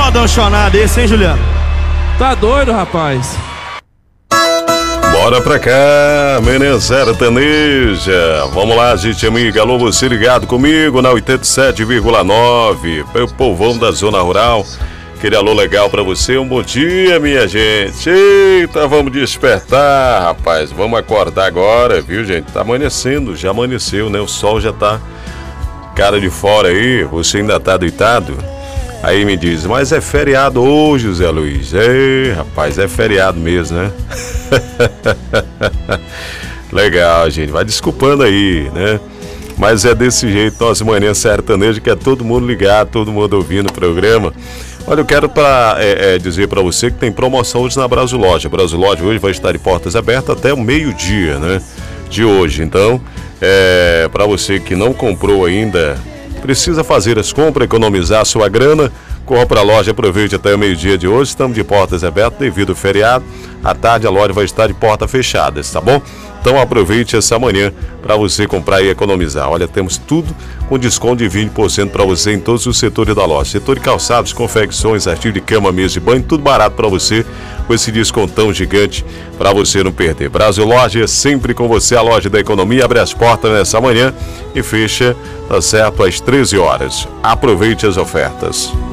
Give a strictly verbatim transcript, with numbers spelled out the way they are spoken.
modão chonado esse, hein, Juliano? Tá doido, rapaz? Bora pra cá, menina sertaneja. Vamos lá, gente amiga. Alô, você ligado comigo na oitenta e sete vírgula nove. O povão da zona rural. Aquele alô legal pra você. Um bom dia, minha gente. Eita, vamos despertar, rapaz. Vamos acordar agora, viu, gente? Tá amanhecendo, já amanheceu, né? O sol já tá cara de fora aí. Você ainda tá deitado? Aí me diz, mas é feriado hoje, Zé Luiz. Ei, rapaz, é feriado mesmo, né? Legal, gente. Vai desculpando aí, né? Mas é desse jeito, nossa manhã sertaneja, que é todo mundo ligado, todo mundo ouvindo o programa. Olha, eu quero pra, é, é, dizer para você que tem promoção hoje na Brasiloja. A Brasiloja hoje vai estar de portas abertas até o meio-dia, né? De hoje. Então, é, para você que não comprou ainda, precisa fazer as compras, economizar a sua grana, corra para a loja, aproveite até o meio-dia de hoje. Estamos de portas abertas devido ao feriado. À tarde a loja vai estar de portas fechadas, tá bom? Então aproveite essa manhã para você comprar e economizar. Olha, temos tudo com desconto de vinte por cento para você em todos os setores da loja. Setor de calçados, confecções, artigo de cama, mesa de banho, tudo barato para você, com esse descontão gigante para você não perder. Brasil Loja, sempre com você, a loja da economia, abre as portas nessa manhã e fecha, tá certo, às treze horas. Aproveite as ofertas.